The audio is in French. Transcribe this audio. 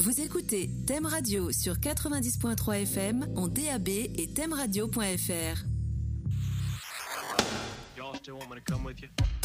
Vous écoutez Thème Radio sur 90.3 FM en DAB et thèmeradio.fr. Y'all still want me to come with you?